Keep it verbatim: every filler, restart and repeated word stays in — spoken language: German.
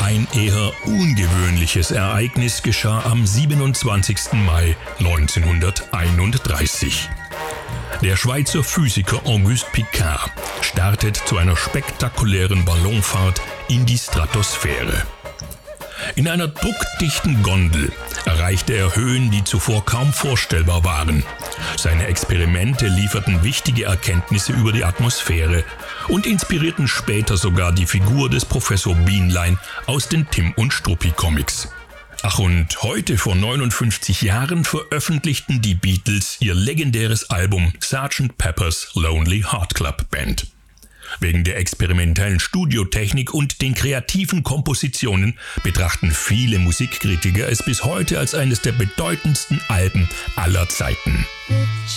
Ein eher ungewöhnliches Ereignis geschah am siebenundzwanzigsten Mai neunzehnhunderteinunddreißig. Der Schweizer Physiker Auguste Piccard startet zu einer spektakulären Ballonfahrt in die Stratosphäre. In einer druckdichten Gondel erreichte er Höhen, die zuvor kaum vorstellbar waren. Seine Experimente lieferten wichtige Erkenntnisse über die Atmosphäre und inspirierten später sogar die Figur des Professor Bienlein aus den Tim und Struppi Comics. Ach, und heute vor neunundfünfzig Jahren veröffentlichten die Beatles ihr legendäres Album Sergeant Pepper's Lonely Heart Club Band. Wegen der experimentellen Studiotechnik und den kreativen Kompositionen betrachten viele Musikkritiker es bis heute als eines der bedeutendsten Alben aller Zeiten.